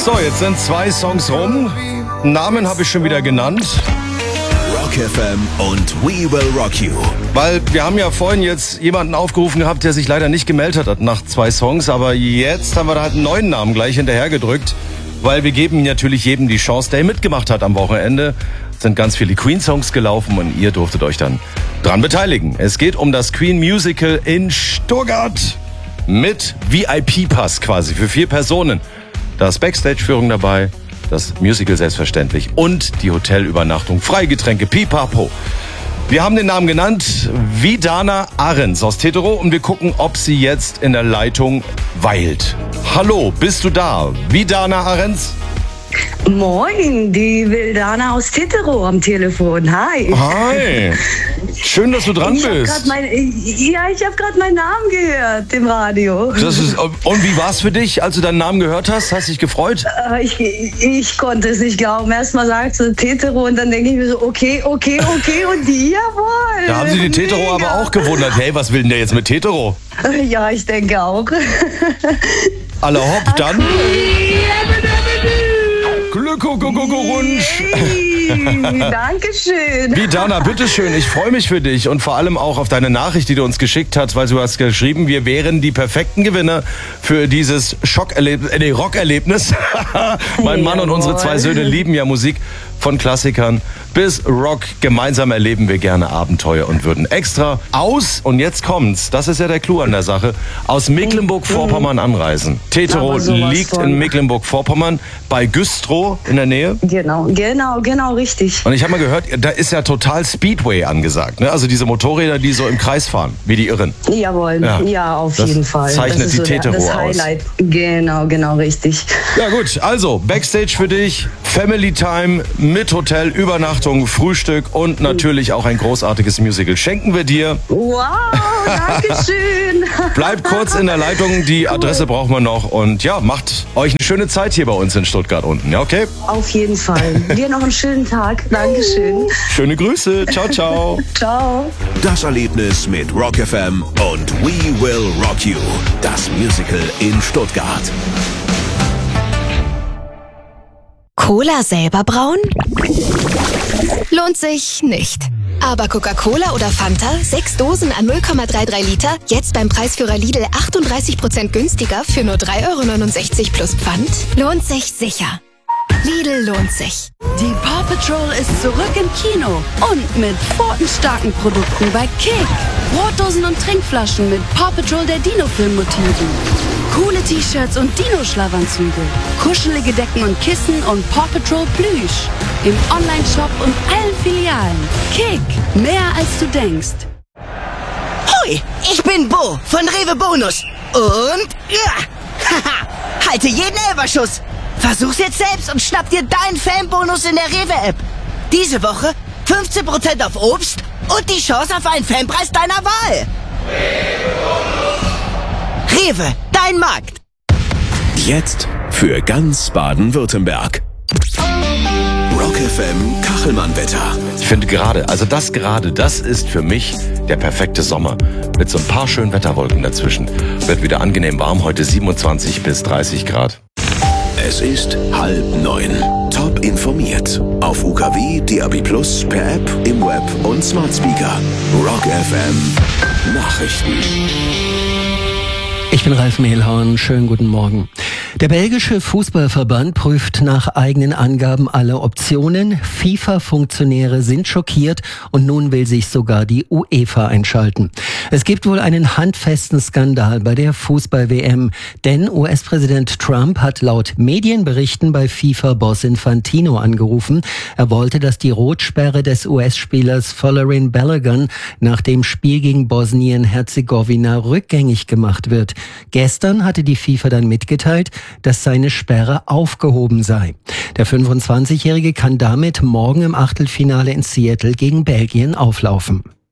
So, jetzt sind 2 Songs rum. Namen habe ich schon wieder genannt. Rock FM und We Will Rock You. Weil wir haben ja vorhin jetzt jemanden aufgerufen gehabt, der sich leider nicht gemeldet hat nach 2 Songs. Aber jetzt haben wir da halt einen neuen Namen gleich hinterhergedrückt. Weil wir geben natürlich jedem die Chance, der mitgemacht hat am Wochenende. Es sind ganz viele Queen-Songs gelaufen und ihr durftet euch dann dran beteiligen. Es geht um das Queen Musical in Stuttgart mit VIP-Pass quasi für 4 Personen. Da ist Backstage-Führung dabei, das Musical selbstverständlich und die Hotelübernachtung, Freigetränke, pipapo. Wir haben den Namen genannt, Vidana Ahrens aus Tetero und wir gucken, ob sie jetzt in der Leitung weilt. Hallo, bist du da? Vidana Ahrens? Moin, die Vidana aus Tetero am Telefon. Hi. Hi. Schön, dass du dran bist. Ich habe gerade meinen Namen gehört im Radio. Und wie war es für dich, als du deinen Namen gehört hast? Hast du dich gefreut? Ich konnte es nicht glauben. Erstmal sagt sie Tetero und dann denke ich mir so, okay und die, jawohl. Da haben sie die Tetero aber auch gewundert. Hey, was will denn der jetzt mit Tetero? Ja, ich denke auch. Alle hopp, dann. Glückwunsch. Dankeschön. Vidana, bitteschön, ich freue mich für dich und vor allem auch auf deine Nachricht, die du uns geschickt hast, weil du hast geschrieben, wir wären die perfekten Gewinner für dieses Rockerlebnis. Mein Mann und unsere 2 Söhne lieben ja Musik von Klassikern bis Rock. Gemeinsam erleben wir gerne Abenteuer und würden extra und jetzt kommt's, das ist ja der Clou an der Sache, aus Mecklenburg-Vorpommern anreisen. Tetero liegt in Mecklenburg-Vorpommern bei Güstrow in der Nähe. Genau, richtig. Und ich habe mal gehört, da ist ja total Speedway angesagt, ne? Also diese Motorräder, die so im Kreis fahren, wie die Irren. Jawohl, ja auf jeden Fall. Zeichnet die Tetero aus. Das Highlight. Genau, richtig. Ja gut, also Backstage für dich, Family Time mit Hotel, Übernachtung, Frühstück und natürlich auch ein großartiges Musical schenken wir dir. Wow, danke schön. Bleibt kurz in der Leitung, die Adresse brauchen wir noch und ja, macht euch eine schöne Zeit hier bei uns in Stuttgart unten, ja okay? Auf jeden Fall. Dir noch einen schönen Tag. Dankeschön. Schöne Grüße. Ciao, ciao. Ciao. Das Erlebnis mit Rock FM und We Will Rock You. Das Musical in Stuttgart. Cola selber brauen? Lohnt sich nicht. Aber Coca-Cola oder Fanta, 6 Dosen an 0,33 Liter, jetzt beim Preisführer Lidl 38% günstiger für nur 3,69 € plus Pfand? Lohnt sich sicher. Lidl lohnt sich. Die Paw Patrol ist zurück im Kino und mit pfotenstarken Produkten bei Kick. Brotdosen und Trinkflaschen mit Paw Patrol der Dino-Film-Motiven. Coole T-Shirts und Dino-Schlafanzüge. Kuschelige Decken und Kissen und Paw Patrol Plüsch. Im Online-Shop und allen Filialen. Kick, mehr als du denkst. Hui, ich bin Bo von Rewe Bonus. Und haha, halte jeden Elberschuss. Versuch's jetzt selbst und schnapp dir deinen Fanbonus in der Rewe-App. Diese Woche 15% auf Obst und die Chance auf einen Fanpreis deiner Wahl. Rewe, dein Markt. Jetzt für ganz Baden-Württemberg. Rock FM Kachelmann-Wetter. Ich finde das ist für mich der perfekte Sommer. Mit so ein paar schönen Wetterwolken dazwischen. Wird wieder angenehm warm, heute 27 bis 30 Grad. Es ist 8:30. Top informiert. Auf UKW, DAB+, per App, im Web und Smart Speaker. Rock FM Nachrichten. Ich bin Ralf Mehlhorn, schönen guten Morgen. Der belgische Fußballverband prüft nach eigenen Angaben alle Optionen. FIFA-Funktionäre sind schockiert und nun will sich sogar die UEFA einschalten. Es gibt wohl einen handfesten Skandal bei der Fußball-WM, denn US-Präsident Trump hat laut Medienberichten bei FIFA-Boss Infantino angerufen. Er wollte, dass die Rotsperre des US-Spielers Folarin Balogun nach dem Spiel gegen Bosnien-Herzegowina rückgängig gemacht wird. Gestern hatte die FIFA dann mitgeteilt, dass seine Sperre aufgehoben sei. Der 25-Jährige kann damit morgen im Achtelfinale in Seattle gegen Belgien auflaufen.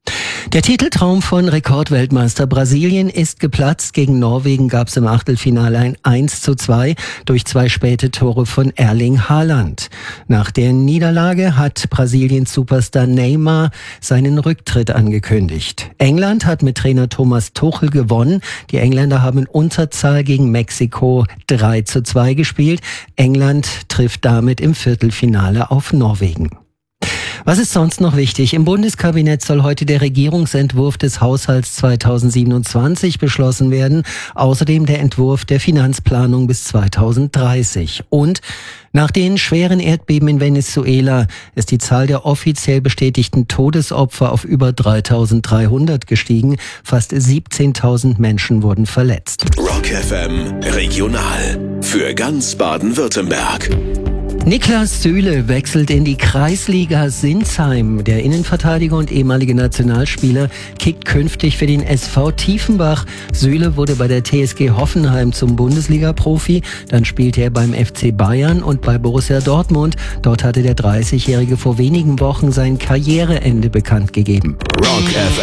Der Titeltraum von Rekordweltmeister Brasilien ist geplatzt. Gegen Norwegen gab es im Achtelfinale ein 1:2 durch 2 späte Tore von Erling Haaland. Nach der Niederlage hat Brasiliens Superstar Neymar seinen Rücktritt angekündigt. England hat mit Trainer Thomas Tuchel gewonnen. Die Engländer haben in Unterzahl gegen Mexiko 3:2 gespielt. England trifft damit im Viertelfinale auf Norwegen. Was ist sonst noch wichtig? Im Bundeskabinett soll heute der Regierungsentwurf des Haushalts 2027 beschlossen werden. Außerdem der Entwurf der Finanzplanung bis 2030. Und nach den schweren Erdbeben in Venezuela ist die Zahl der offiziell bestätigten Todesopfer auf über 3.300 gestiegen. Fast 17.000 Menschen wurden verletzt. Rock FM Regional für ganz Baden-Württemberg. Niklas Süle wechselt in die Kreisliga Sinsheim. Der Innenverteidiger und ehemalige Nationalspieler kickt künftig für den SV Tiefenbach. Süle wurde bei der TSG Hoffenheim zum Bundesliga-Profi. Dann spielte er beim FC Bayern und bei Borussia Dortmund. Dort hatte der 30-Jährige vor wenigen Wochen sein Karriereende bekannt gegeben. Rock FM.